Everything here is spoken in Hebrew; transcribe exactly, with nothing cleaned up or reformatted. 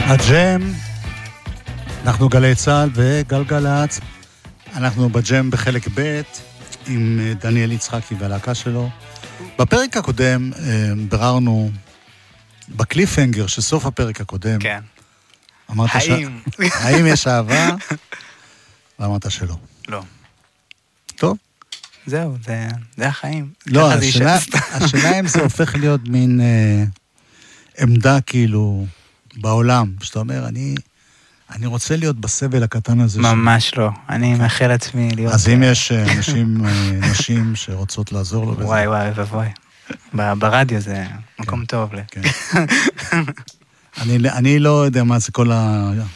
הג'ם, אנחנו גלי צהל וגלגלץ, אנחנו בג'ם בחלק ב' עם דניאל יצחקי והלהקה שלו. בפרק הקודם בררנו בקליפהנגר של סוף הפרק הקודם. כן. אמרת האם? ש... האם יש אהבה? ואמרת שלא. לא. טוב. זהו, זה, זה החיים. לא, השאלה, השאלה אם זה הופך להיות מין אה, עמדה כאילו בעולם, שאתה אומר, אני, אני רוצה להיות בסבל הקטן הזה. ממש ש... לא, אני מאחל לעצמי להיות... אז אם יש אנשים, נשים שרוצות לעזור לו בזה. וואי וואי ובואי. ברדיו זה מקום טוב לי. אני, אני לא יודע מה זה כל